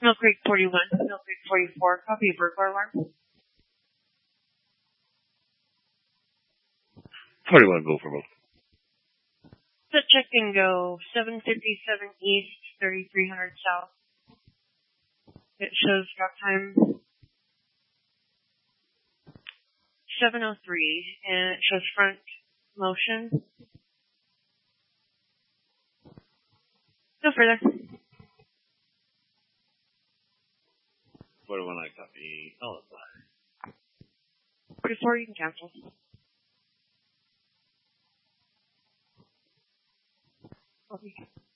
Mill Creek 41, Mill Creek 44, copy burglar alarm. 41, go for both. Set check and go 757 east, 3300 south. It shows drop time 7:03, and it shows front motion. No further. 41, I copy. Oh, 44, you can cancel. Okay.